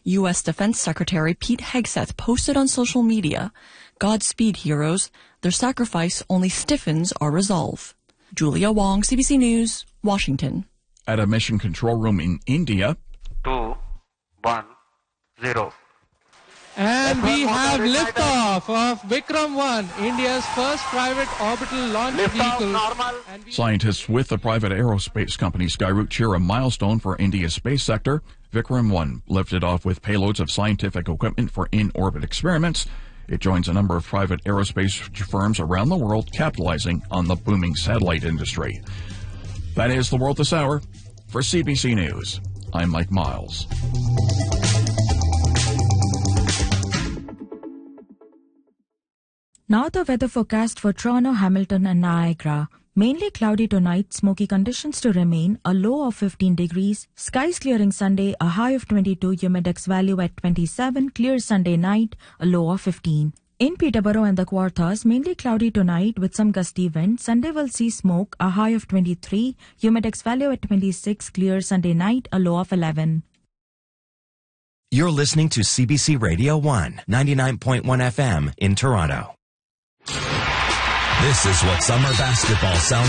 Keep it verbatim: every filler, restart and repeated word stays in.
U S Defense Secretary Pete Hegseth posted on social media, "Godspeed, heroes. Their sacrifice only stiffens our resolve." Julia Wong, C B C News, Washington. At a mission control room in India. Two, one, zero. And we have liftoff of Vikram one, India's first private orbital launch vehicle. Scientists with the private aerospace company Skyroot cheer a milestone for India's space sector. Vikram one lifted off with payloads of scientific equipment for in-orbit experiments. It joins a number of private aerospace firms around the world capitalizing on the booming satellite industry. That is the world this hour. For C B C News, I'm Mike Miles. Now the weather forecast for Toronto, Hamilton and Niagara. Mainly cloudy tonight, smoky conditions to remain, a low of fifteen degrees. Skies clearing Sunday, a high of twenty-two, humidex value at twenty-seven. Clear Sunday night, a low of fifteen. In Peterborough and the Kawarthas, mainly cloudy tonight with some gusty wind. Sunday will see smoke, a high of twenty-three, humidex value at twenty-six. Clear Sunday night, a low of eleven. You're listening to C B C Radio one, ninety-nine point one F M in Toronto. This is what summer basketball sounds